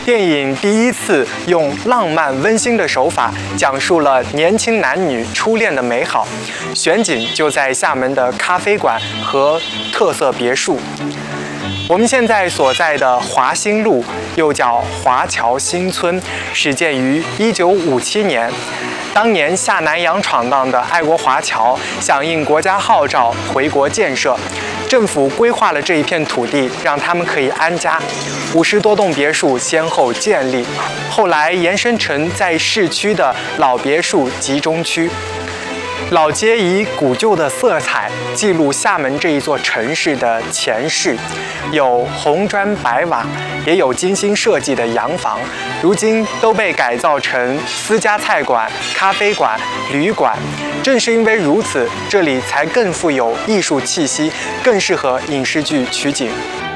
电影第一次用浪漫温馨的手法讲述了年轻男女初恋的美好，选景就在厦门的咖啡馆和特色别墅。我们现在所在的华新路，又叫华侨新村，始建于1957年。当年下南洋闯荡的爱国华侨响应国家号召回国建设，政府规划了这一片土地，让他们可以安家。50多栋别墅先后建立，后来延伸成在市区的老别墅集中区。老街以古旧的色彩记录厦门这一座城市的前世，有红砖白瓦，也有精心设计的洋房，如今都被改造成私家菜馆、咖啡馆、旅馆。正是因为如此，这里才更富有艺术气息，更适合影视剧取景。